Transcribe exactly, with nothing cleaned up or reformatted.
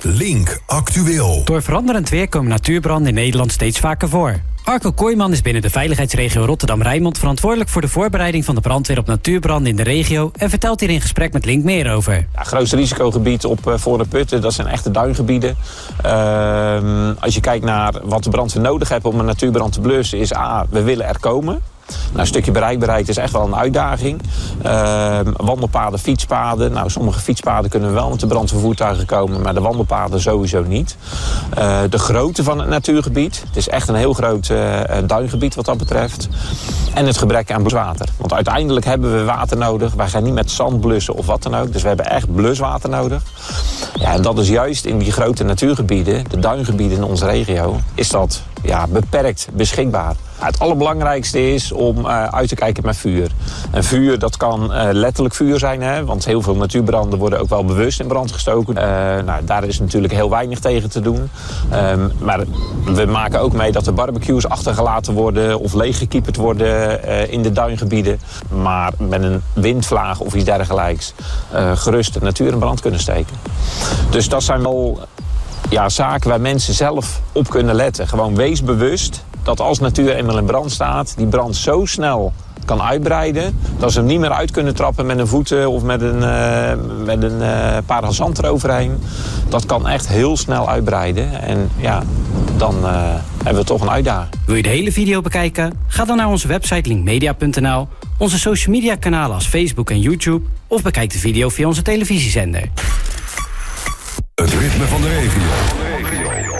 Link Actueel. Door veranderend weer komen natuurbranden in Nederland steeds vaker voor. Arco Kooijman is binnen de veiligheidsregio Rotterdam-Rijnmond verantwoordelijk voor de voorbereiding van de brandweer op natuurbranden in de regio en vertelt hier in gesprek met Link meer over. Ja, het grootste risicogebied op uh, voor de putten, dat zijn echte duingebieden. Uh, als je kijkt naar wat de brandweer nodig heeft om een natuurbrand te blussen, is A, we willen er komen. Nou, een stukje bereikbaarheid is echt wel een uitdaging. Uh, wandelpaden, fietspaden. Nou, sommige fietspaden kunnen wel met de brandweervoertuigen komen, maar de wandelpaden sowieso niet. Uh, de grootte van het natuurgebied. Het is echt een heel groot uh, duingebied wat dat betreft. En het gebrek aan bluswater. Want uiteindelijk hebben we water nodig. Wij gaan niet met zand blussen of wat dan ook. Dus we hebben echt bluswater nodig. Ja, en dat is juist in die grote natuurgebieden, de duingebieden in onze regio, is dat ja, beperkt beschikbaar. Het allerbelangrijkste is om uh, uit te kijken met vuur. En vuur, dat kan uh, letterlijk vuur zijn, hè, want heel veel natuurbranden worden ook wel bewust in brand gestoken. Uh, nou, daar is natuurlijk heel weinig tegen te doen. Um, maar we maken ook mee dat er barbecues achtergelaten worden of leeggekieperd worden uh, in de duingebieden. Maar met een windvlaag of iets dergelijks uh, gerust de natuur in brand kunnen steken. Dus dat zijn wel ja, zaken waar mensen zelf op kunnen letten. Gewoon wees bewust dat als natuur eenmaal in brand staat, die brand zo snel kan uitbreiden dat ze hem niet meer uit kunnen trappen met een voeten of met een, uh, met een uh, paar zand eroverheen. Dat kan echt heel snel uitbreiden en ja, dan uh, hebben we toch een uitdaging. Wil je de hele video bekijken? Ga dan naar onze website linkmedia punt n l, onze social media kanalen als Facebook en YouTube of bekijk de video via onze televisiezender. Het ritme van de regio.